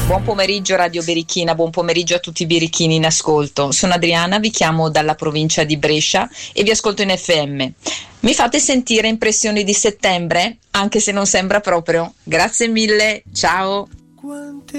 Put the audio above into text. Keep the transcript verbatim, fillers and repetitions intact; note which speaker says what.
Speaker 1: Buon pomeriggio Radio Berichina, buon pomeriggio a tutti i berichini in ascolto. Sono Adriana, vi chiamo dalla provincia di Brescia e vi ascolto in F M. Mi fate sentire impressioni di settembre? Anche se non sembra proprio. Grazie mille, ciao!